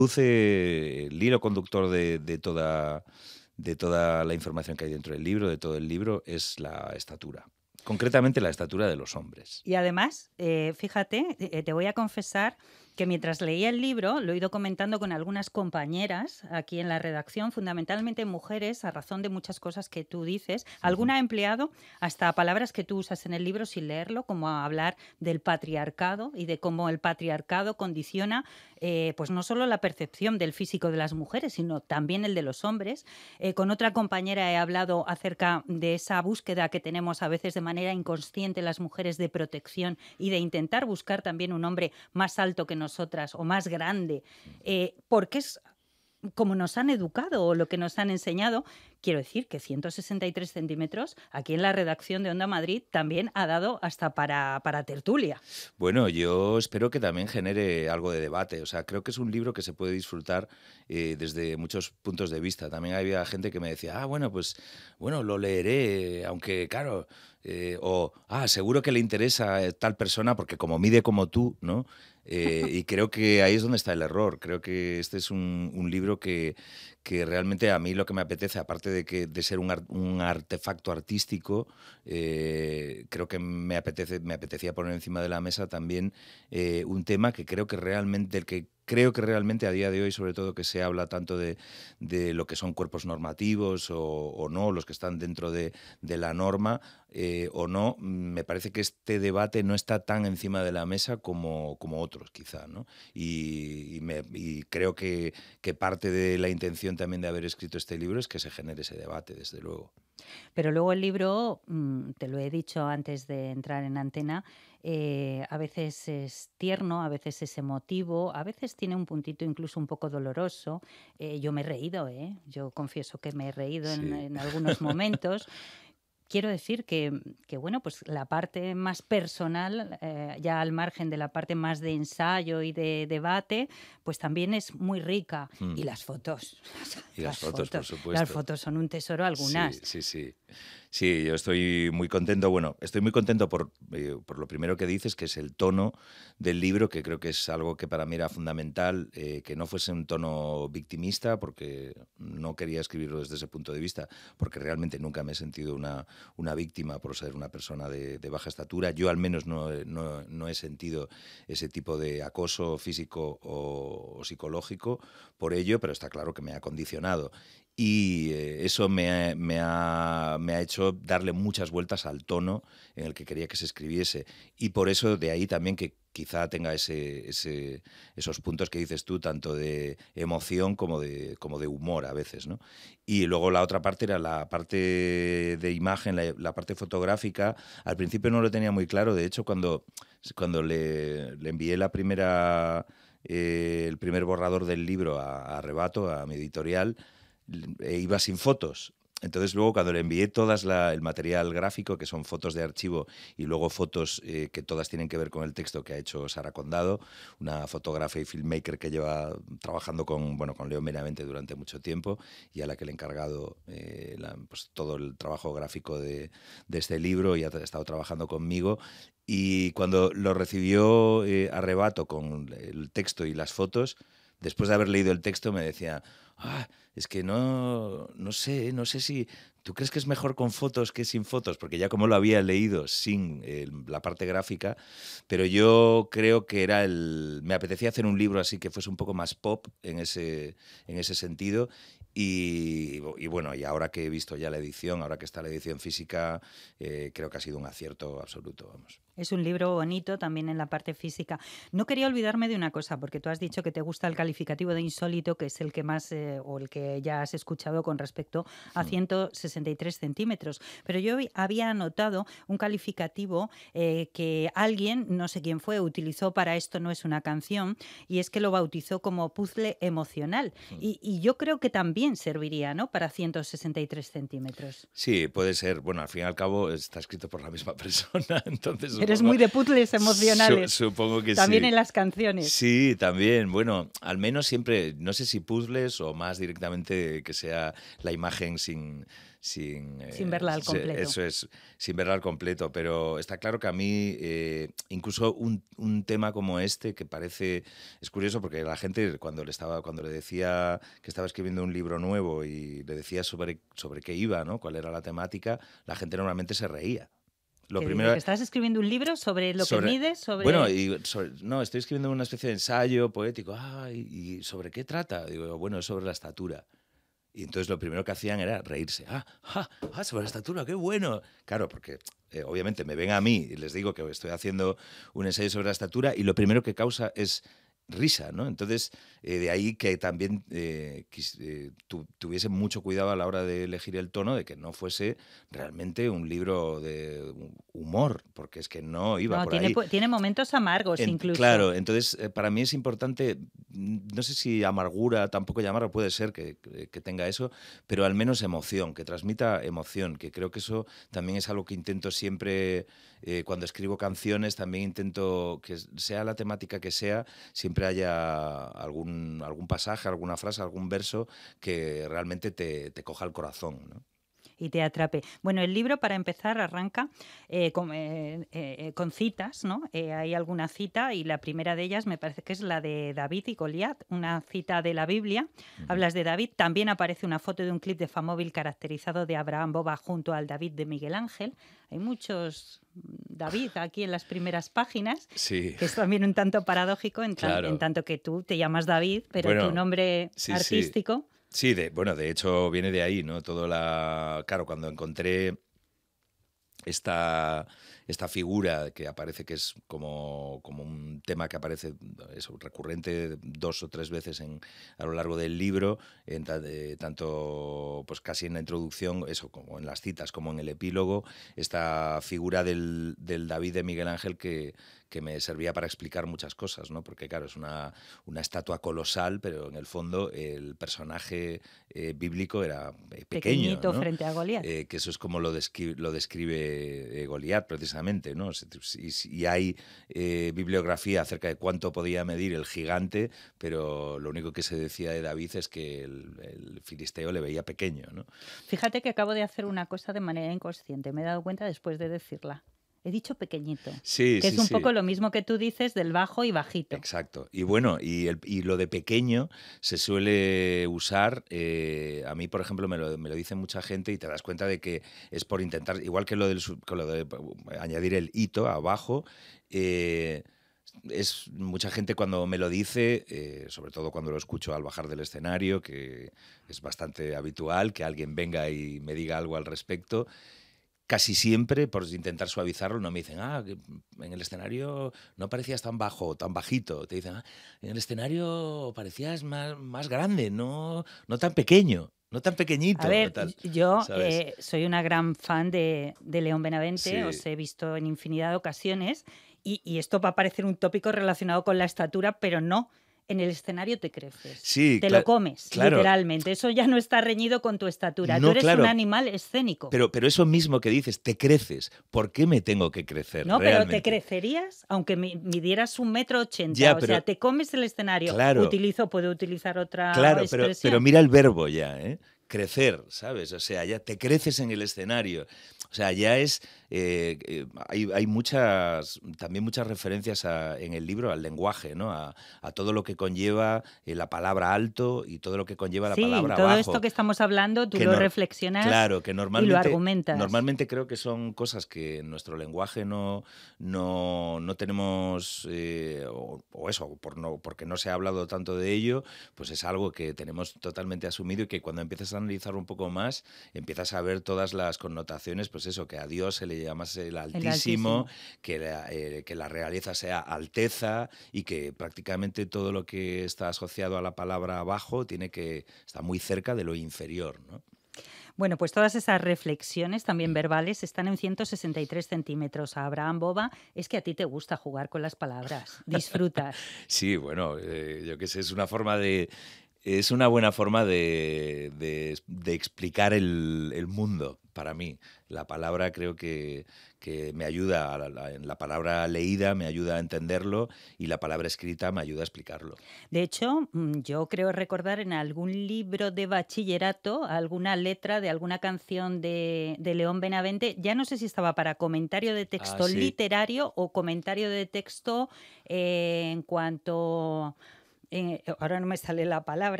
El hilo conductor de toda la información que hay dentro del libro, de todo el libro, es la estatura. Concretamente la estatura de los hombres. Y además, fíjate, te voy a confesar que mientras leía el libro, lo he ido comentando con algunas compañeras aquí en la redacción, fundamentalmente mujeres, a razón de muchas cosas que tú dices. Ujú. Alguna ha empleado hasta palabras que tú usas en el libro sin leerlo, como hablar del patriarcado y de cómo el patriarcado condiciona, pues no solo la percepción del físico de las mujeres, sino también el de los hombres. Con otra compañera he hablado acerca de esa búsqueda que tenemos a veces de manera inconsciente las mujeres de protección y de intentar buscar también un hombre más alto que nosotras o más grande, porque es como nos han educado o lo que nos han enseñado. Quiero decir que 163 centímetros aquí en la redacción de Onda Madrid también ha dado hasta para tertulia. Bueno, yo espero que también genere algo de debate. O sea, creo que es un libro que se puede disfrutar desde muchos puntos de vista. También había gente que me decía, bueno, pues, bueno, lo leeré, aunque, claro, seguro que le interesa tal persona porque como mide como tú, ¿no? Y creo que ahí es donde está el error. Creo que este es un libro que realmente a mí lo que me apetece, aparte de ser un artefacto artístico, creo que me apetecía poner encima de la mesa también un tema que creo que realmente, creo que realmente a día de hoy, sobre todo que se habla tanto de lo que son cuerpos normativos o no, los que están dentro de la norma o no, me parece que este debate no está tan encima de la mesa como otros, quizá, ¿no? Y creo que parte de la intención también de haber escrito este libro es que se genere ese debate, desde luego. Pero luego el libro, te lo he dicho antes de entrar en antena, a veces es tierno, a veces es emotivo, a veces tiene un puntito incluso un poco doloroso. Yo me he reído, ¿eh? Yo confieso que me he reído Sí. en algunos momentos. Quiero decir que, bueno, pues la parte más personal, ya al margen de la parte más de ensayo y de debate, pues también es muy rica. Y Mm. las fotos, Y las fotos, por las supuesto. fotos son un tesoro Sí, algunas. sí, sí. Sí, yo estoy muy contento. Bueno, estoy muy contento por lo primero que dices, que es el tono del libro, que creo que es algo que para mí era fundamental, que no fuese un tono victimista, porque no quería escribirlo desde ese punto de vista, porque realmente nunca me he sentido una víctima por ser una persona de baja estatura. Yo al menos no he sentido ese tipo de acoso físico o psicológico por ello, pero está claro que me ha condicionado. Y eso me ha hecho darle muchas vueltas al tono en el que quería que se escribiese. Y por eso de ahí también que quizá tenga esos puntos que dices tú, tanto de emoción como de humor a veces, ¿no? Y luego la otra parte era la parte de imagen, la parte fotográfica. Al principio no lo tenía muy claro. De hecho, cuando le envié el primer borrador del libro a Rebato, a mi editorial, iba sin fotos. Entonces luego cuando le envié el material gráfico, que son fotos de archivo y luego fotos que todas tienen que ver con el texto que ha hecho Sara Condado, una fotógrafa y filmmaker que lleva trabajando con Leo Meramente durante mucho tiempo y a la que le he encargado pues, todo el trabajo gráfico de este libro y ha estado trabajando conmigo. Y cuando lo recibió Arrebato con el texto y las fotos, después de haber leído el texto me decía, es que no sé si tú crees que es mejor con fotos que sin fotos, porque ya como lo había leído sin la parte gráfica, pero yo creo que me apetecía hacer un libro así que fuese un poco más pop en ese sentido. Y bueno, y ahora que he visto ya la edición, ahora que está la edición física, creo que ha sido un acierto absoluto, vamos. Es un libro bonito también en la parte física. No quería olvidarme de una cosa, porque tú has dicho que te gusta el calificativo de insólito, que es el que más o el que ya has escuchado con respecto a Hmm. 163 centímetros. Pero yo había anotado un calificativo que alguien, no sé quién fue, utilizó para Esto no es una canción, y es que lo bautizó como puzzle emocional. Hmm. Y yo creo que también serviría, ¿no?, para 163 centímetros. Sí, puede ser. Bueno, al fin y al cabo está escrito por la misma persona, entonces Eres muy de puzzles emocionales. Supongo que también sí. en las canciones. Sí, también. Bueno, al menos siempre, no sé si puzzles o más directamente que sea la imagen sin verla al completo. Eso es, sin verla al completo. Pero está claro que a mí, incluso un tema como este, que parece, es curioso porque la gente cuando le decía que estaba escribiendo un libro nuevo y le decía sobre qué iba, ¿no? Cuál era la temática, la gente normalmente se reía. Lo primero, que estás escribiendo un libro sobre lo que mides, Bueno, no, estoy escribiendo una especie de ensayo poético. ¿Y sobre qué trata? Digo, bueno, es sobre la estatura. Y entonces lo primero que hacían era reírse. Sobre la estatura, qué bueno. Claro, porque obviamente me ven a mí y les digo que estoy haciendo un ensayo sobre la estatura y lo primero que causa es risa, ¿no? Entonces, de ahí que también tuviese mucho cuidado a la hora de elegir el tono, de que no fuese realmente un libro de humor, porque es que no iba por ahí. Tiene momentos amargos incluso. Claro, entonces para mí es importante, no sé si amargura, tampoco llamarlo, puede ser que tenga eso, pero al menos emoción, que transmita emoción, que creo que eso también es algo que intento siempre, cuando escribo canciones, también intento que sea la temática que sea, siempre haya algún pasaje, alguna frase, algún verso que realmente te coja el corazón, ¿no? Y te atrape. Bueno, el libro, para empezar, arranca con citas, ¿no? Hay alguna cita y la primera de ellas me parece que es la de David y Goliat, una cita de la Biblia. Hablas de David, también aparece una foto de un clip de Famóvil caracterizado de Abraham Boba junto al David de Miguel Ángel. Hay muchos David aquí en las primeras páginas, sí, que es también un tanto paradójico en tanto que tú te llamas David, pero tu nombre artístico... Sí, de hecho viene de ahí, ¿no? Claro, cuando encontré esta figura que aparece, que es como un tema que aparece recurrente 2 o 3 veces a lo largo del libro, tanto pues casi en la introducción, como en las citas, como en el epílogo, esta figura del David de Miguel Ángel que me servía para explicar muchas cosas, ¿no? Porque claro, es una estatua colosal, pero en el fondo el personaje bíblico era pequeñito, ¿no? Frente a Goliat. Que eso es como lo describe Goliat, precisamente, ¿no? Y hay bibliografía acerca de cuánto podía medir el gigante, pero lo único que se decía de David es que el filisteo le veía pequeño, ¿no? Fíjate que acabo de hacer una cosa de manera inconsciente, me he dado cuenta después de decirla. He dicho pequeñito. Sí, que es un poco lo mismo que tú dices del bajo y bajito. Exacto. Y bueno, y lo de pequeño se suele usar, a mí, por ejemplo, me lo dice mucha gente y te das cuenta de que es por intentar, igual que lo de añadir el hito abajo, es mucha gente cuando me lo dice, sobre todo cuando lo escucho al bajar del escenario, que es bastante habitual que alguien venga y me diga algo al respecto. Casi siempre, por intentar suavizarlo, no me dicen, en el escenario no parecías tan bajo, tan bajito. Te dicen, en el escenario parecías más grande, no tan pequeño, no tan pequeñito. A ver, tal, yo soy una gran fan de León Benavente, Sí. os he visto en infinidad de ocasiones, y esto va a parecer un tópico relacionado con la estatura, pero no. En el escenario te creces, Sí, te lo comes, claro. Literalmente. Eso ya no está reñido con tu estatura. No, tú eres claro. un animal escénico. Pero eso mismo que dices, te creces. ¿Por qué me tengo que crecer? No, realmente? pero te crecerías aunque midieras 1,80 m. Ya, o sea, te comes el escenario. Claro. Puedo utilizar otra Claro, expresión. pero mira el verbo ya, ¿eh? Crecer, ¿sabes? O sea, ya te creces en el escenario. O sea, ya es... hay también muchas referencias en el libro al lenguaje, ¿no? A todo lo que conlleva la palabra alto y todo lo que conlleva la palabra todo bajo. esto que estamos hablando, tú lo reflexionas, claro, que y lo argumentas. Normalmente creo que son cosas que en nuestro lenguaje no tenemos, o eso, porque no se ha hablado tanto de ello, pues es algo que tenemos totalmente asumido y que cuando empiezas a analizar un poco más, empiezas a ver todas las connotaciones, pues eso, que a Dios se le llamase el Altísimo, que la realeza sea alteza y que prácticamente todo lo que está asociado a la palabra bajo está muy cerca de lo inferior, ¿no? Bueno, pues todas esas reflexiones, también verbales, están en 163 centímetros. A Abraham Boba, es que a ti te gusta jugar con las palabras, disfrutas. Sí, bueno, yo qué sé, es una forma de... Es una buena forma de explicar el mundo para mí. La palabra creo que me ayuda, en la palabra leída me ayuda a entenderlo y la palabra escrita me ayuda a explicarlo. De hecho, yo creo recordar en algún libro de bachillerato alguna letra de alguna canción de León Benavente, ya no sé si estaba para comentario de Ah, texto sí. literario o comentario de texto en cuanto ahora no me sale la palabra.